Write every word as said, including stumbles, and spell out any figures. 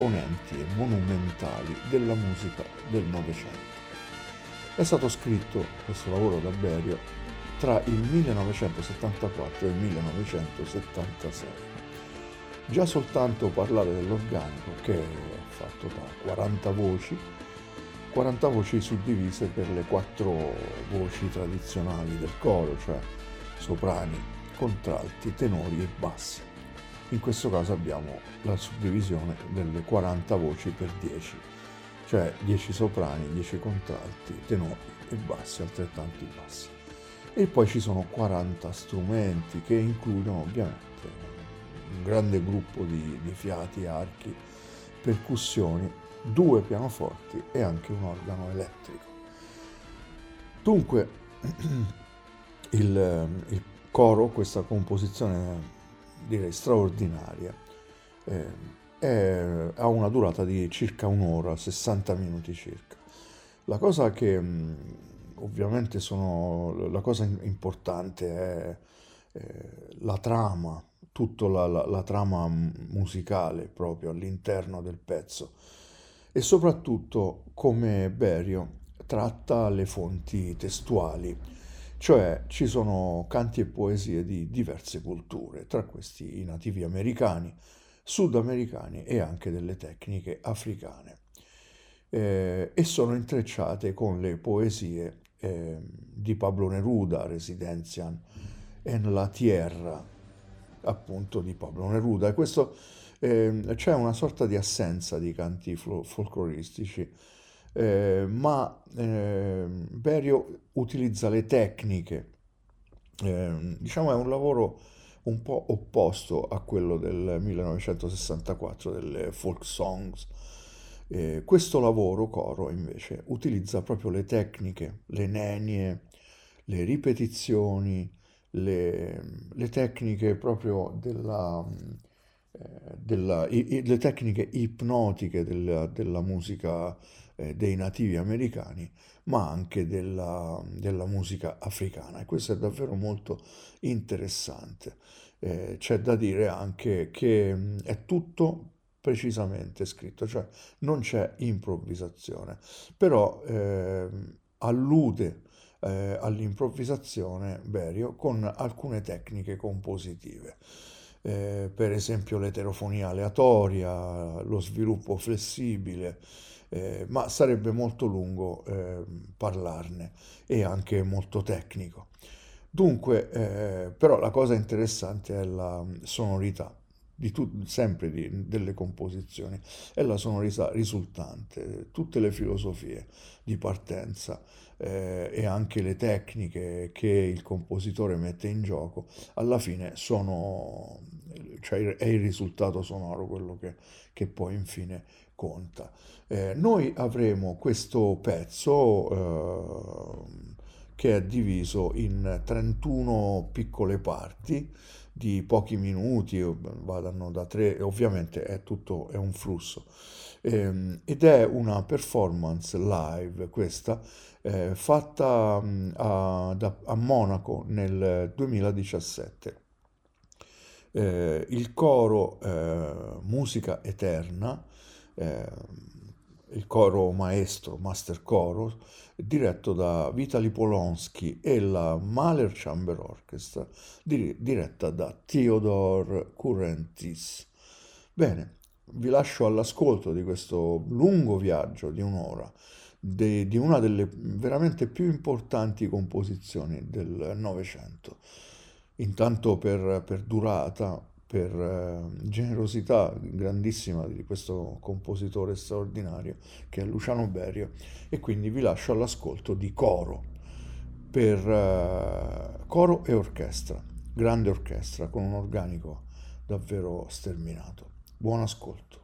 esponenti e monumentali della musica del Novecento. È stato scritto questo lavoro da Berio tra il millenovecentosettantaquattro e il millenovecentosettantasei. Già soltanto parlare dell'organico, che è fatto da quaranta voci, quaranta voci suddivise per le quattro voci tradizionali del coro, cioè soprani, contralti, tenori e bassi. In questo caso abbiamo la suddivisione delle quaranta voci per dieci, cioè dieci soprani, dieci contralti, tenori e bassi, altrettanti bassi. E poi ci sono quaranta strumenti che includono ovviamente un grande gruppo di, di fiati, archi, percussioni, due pianoforti e anche un organo elettrico. Dunque, il, il coro, questa composizione direi straordinaria, eh, è, ha una durata di circa un'ora, sessanta minuti circa. La cosa che mh, ovviamente sono, la cosa importante è eh, la trama, tutta la, la, la trama musicale proprio all'interno del pezzo e soprattutto come Berio tratta le fonti testuali, cioè ci sono canti e poesie di diverse culture, tra questi i nativi americani, sudamericani e anche delle tecniche africane. Eh, e sono intrecciate con le poesie eh, di Pablo Neruda, Residencian en la Tierra, appunto di Pablo Neruda. E questo eh, c'è una sorta di assenza di canti fol- folcloristici, eh, ma eh, Berio utilizza le tecniche, eh, diciamo è un lavoro un po' opposto a quello del millenovecentosessantaquattro delle folk songs. Eh, questo lavoro coro invece utilizza proprio le tecniche, le nenie, le ripetizioni, le, le tecniche proprio della, eh, della- i- i- le tecniche ipnotiche della, della musica eh, dei nativi americani, ma anche della, della musica africana. E questo è davvero molto interessante. Eh, c'è da dire anche che mh, è tutto precisamente scritto, cioè non c'è improvvisazione, però ehm, allude eh, all'improvvisazione Berio con alcune tecniche compositive. Eh, per esempio l'eterofonia aleatoria, lo sviluppo flessibile, eh, ma sarebbe molto lungo eh, parlarne e anche molto tecnico. Dunque, eh, però la cosa interessante è la sonorità di tu- sempre di- delle composizioni e la sonorità risultante, tutte le filosofie di partenza eh, e anche le tecniche che il compositore mette in gioco, alla fine sono, cioè è il risultato sonoro quello che, che poi infine conta. Eh, noi avremo questo pezzo eh, che è diviso in trentuno piccole parti di pochi minuti, vadano da tre, ovviamente è tutto è un flusso. Ehm, ed è una performance live questa eh, fatta mh, a, da- a Monaco nel duemiladiciassette. Eh, il coro eh, Musica Eterna, eh, il coro maestro, master coro, diretto da Vitaly Polonsky e la Mahler Chamber Orchestra, dir- diretta da Theodor Kurentis. Bene, vi lascio all'ascolto di questo lungo viaggio di un'ora, de- di una delle veramente più importanti composizioni del Novecento. Intanto per, per durata, per eh, generosità grandissima di questo compositore straordinario che è Luciano Berio, e quindi vi lascio all'ascolto di coro per eh, coro e orchestra, grande orchestra con un organico davvero sterminato. Buon ascolto.